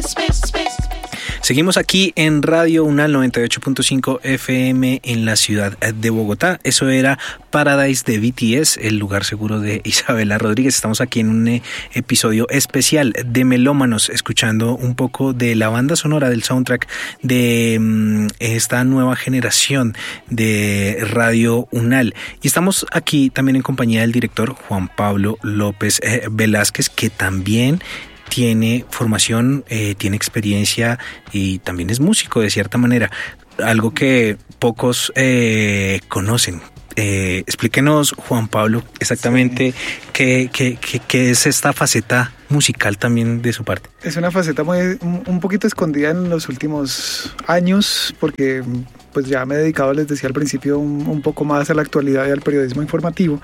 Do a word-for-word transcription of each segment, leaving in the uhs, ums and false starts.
Seguimos aquí en Radio UNAL noventa y ocho punto cinco F M en la ciudad de Bogotá. Eso era Paradise de B T S, el lugar seguro de Isabela Rodríguez. Estamos aquí en un episodio especial de Melómanos, escuchando un poco de la banda sonora del soundtrack de um, esta nueva generación de Radio UNAL. Y estamos aquí también en compañía del director Juan Pablo López eh, Velázquez, que también tiene formación, eh, tiene experiencia y también es músico de cierta manera, algo que pocos eh, conocen. Eh, explíquenos, Juan Pablo, exactamente sí. qué, qué, qué, qué es esta faceta musical también de su parte. Es una faceta muy, un poquito escondida en los últimos años, porque pues ya me he dedicado, les decía al principio, un, un poco más a la actualidad y al periodismo informativo.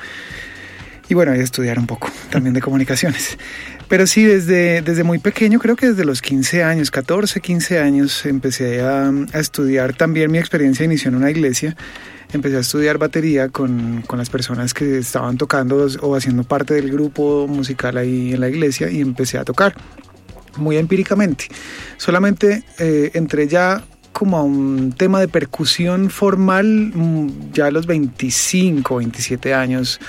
Y bueno, y estudiar un poco también de comunicaciones. Pero sí, desde, desde muy pequeño, creo que desde los quince años, catorce, quince años, empecé a, a estudiar. También mi experiencia inició en una iglesia. Empecé a estudiar batería con, con las personas que estaban tocando o haciendo parte del grupo musical ahí en la iglesia, y empecé a tocar muy empíricamente. Solamente eh, entré ya como a un tema de percusión formal ya a los veinticinco, veintisiete años,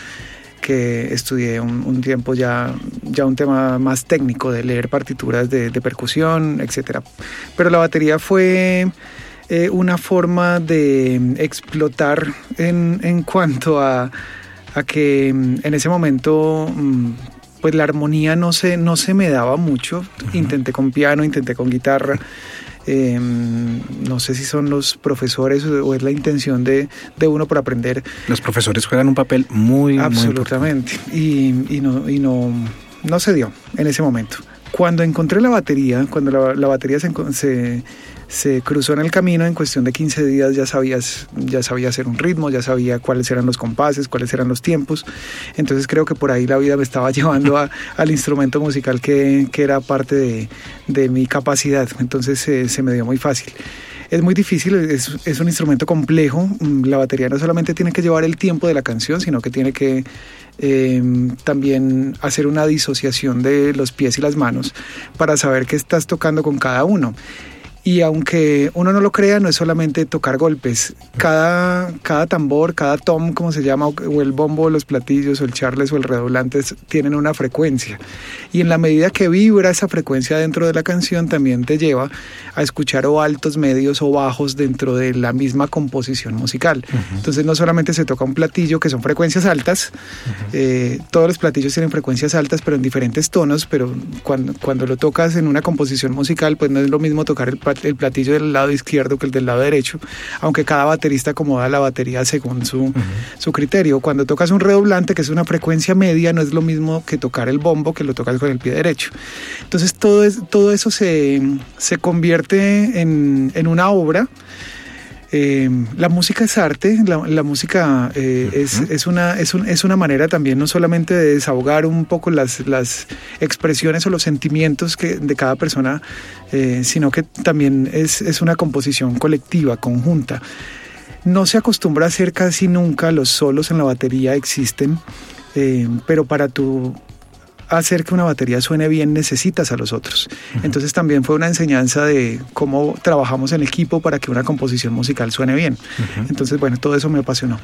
que estudié un, un tiempo ya, ya un tema más técnico de leer partituras de, de percusión, etcétera. Pero la batería fue eh, una forma de explotar en, en cuanto a, a que en ese momento pues la armonía no se, no se me daba mucho. Uh-huh. Intenté con piano, intenté con guitarra. Eh, no sé si son los profesores o es la intención de, de uno por aprender. Los profesores juegan un papel muy, absolutamente, muy y, y, no, y no, no se dio en ese momento. Cuando encontré la batería, cuando la, la batería se, se, se cruzó en el camino, en cuestión de quince días ya sabías, ya sabía hacer un ritmo, ya sabía cuáles eran los compases, cuáles eran los tiempos. Entonces creo que por ahí la vida me estaba llevando a, al instrumento musical que, que era parte de, de mi capacidad. Entonces eh, se me dio muy fácil. Es muy difícil, es, es un instrumento complejo. La batería no solamente tiene que llevar el tiempo de la canción, sino que tiene que eh, también hacer una disociación de los pies y las manos para saber qué estás tocando con cada uno. Y aunque uno no lo crea, no es solamente tocar golpes. Cada, cada tambor, cada tom, como se llama, o el bombo, los platillos, o el charles, o el redoblante, tienen una frecuencia. Y en la medida que vibra esa frecuencia dentro de la canción, también te lleva a escuchar o altos, medios o bajos dentro de la misma composición musical. Uh-huh. Entonces no solamente se toca un platillo, que son frecuencias altas, uh-huh. eh, todos los platillos tienen frecuencias altas, pero en diferentes tonos, pero cuando, cuando lo tocas en una composición musical, pues no es lo mismo tocar el el platillo del lado izquierdo que el del lado derecho, aunque cada baterista acomoda la batería según su, uh-huh. su criterio. Cuando tocas un redoblante, que es una frecuencia media, no es lo mismo que tocar el bombo, que lo tocas con el pie derecho. Entonces todo, es, todo eso se, se convierte en, en una obra. Eh, la música es arte, la, la música eh, uh-huh. es, es, una, es, un, es una manera también no solamente de desahogar un poco las, las expresiones o los sentimientos que, de cada persona, eh, sino que también es, es una composición colectiva, conjunta. No se acostumbra a hacer casi nunca, los solos en la batería existen, eh, pero para tu hacer que una batería suene bien necesitas a los otros. Uh-huh. Entonces también fue una enseñanza de cómo trabajamos en equipo para que una composición musical suene bien. Uh-huh. Entonces, bueno, todo eso me apasionó.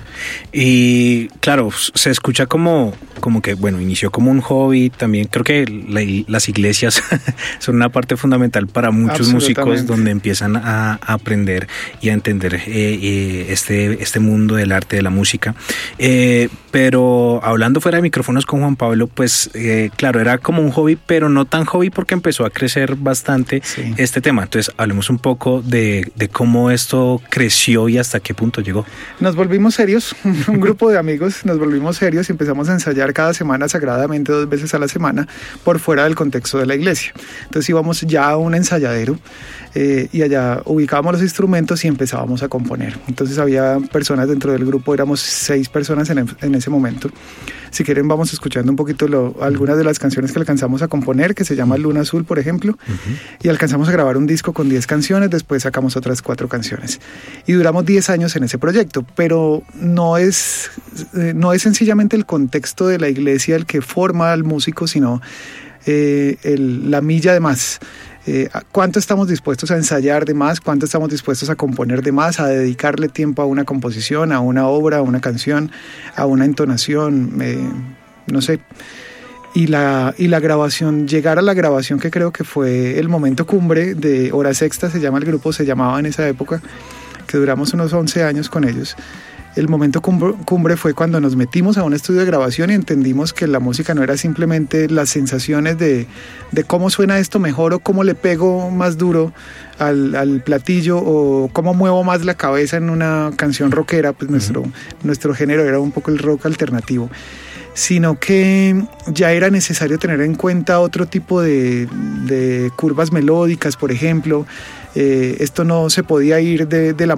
Y claro, se escucha como, como que, bueno, inició como un hobby. También creo que la, las iglesias son una parte fundamental para muchos músicos, donde empiezan a, a aprender y a entender eh, eh, este, este mundo del arte, de la música. Eh, pero hablando fuera de micrófonos con Juan Pablo, pues eh, claro, era como un hobby, pero no tan hobby porque empezó a crecer bastante sí. este tema. Entonces, hablemos un poco de, de cómo esto creció y hasta qué punto llegó. Nos volvimos serios, un grupo de amigos, nos volvimos serios y empezamos a ensayar cada semana sagradamente, dos veces a la semana, por fuera del contexto de la iglesia. Entonces íbamos ya a un ensayadero eh, y allá ubicábamos los instrumentos y empezábamos a componer. Entonces había personas dentro del grupo, éramos seis personas en, en ese momento. Si quieren vamos escuchando un poquito lo, algunas de las canciones que alcanzamos a componer, que se llama Luna Azul, por ejemplo, uh-huh. y alcanzamos a grabar un disco con diez canciones, después sacamos otras cuatro canciones. Y duramos diez años en ese proyecto, pero no es, eh, no es sencillamente el contexto de la iglesia el que forma al músico, sino eh, el, la milla de más. Eh, ¿Cuánto estamos dispuestos a ensayar de más? ¿Cuánto estamos dispuestos a componer de más? A dedicarle tiempo a una composición, a una obra, a una canción, a una entonación, eh, no sé. Y la, y la grabación, llegar a la grabación que creo que fue el momento cumbre de Hora Sexta, se llama el grupo, se llamaba en esa época, que duramos unos once años con ellos. El momento cumbre fue cuando nos metimos a un estudio de grabación y entendimos que la música no era simplemente las sensaciones de, de cómo suena esto mejor o cómo le pego más duro al, al platillo o cómo muevo más la cabeza en una canción rockera, pues uh-huh. nuestro, nuestro género era un poco el rock alternativo, sino que ya era necesario tener en cuenta otro tipo de, de curvas melódicas, por ejemplo. Eh, esto no se podía ir de, de la